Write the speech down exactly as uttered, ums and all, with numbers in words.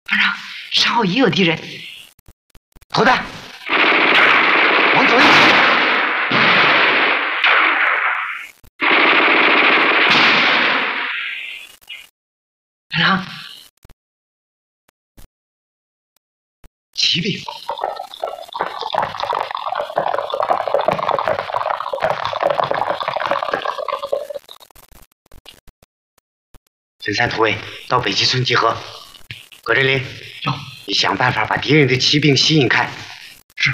团长，身后也有敌人。投弹，往左一走。团长，骑兵。分散突围，到北极村集合。搁这里，你想办法把敌人的骑兵吸引开。